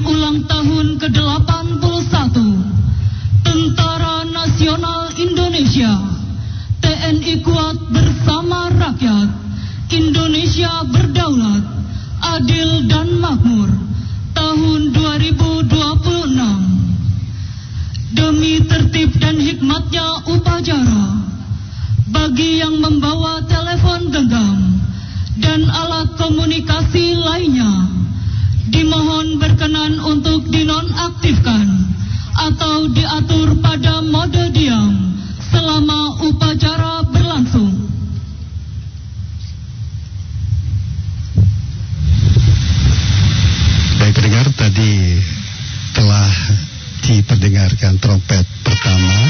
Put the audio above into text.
ulang tahun ke-81 Tentara Nasional Indonesia. TNI kuat bersama rakyat. Indonesia berdaulat, adil dan makmur. Tahun 2026. Demi tertib dan hikmatnya upacara, bagi yang membawa telepon genggam dan alat komunikasi lainnya, dimohon berkenan untuk dinonaktifkan atau diatur pada mode diam selama upacara berlangsung. Baik pendengar, tadi telah diperdengarkan trompet pertama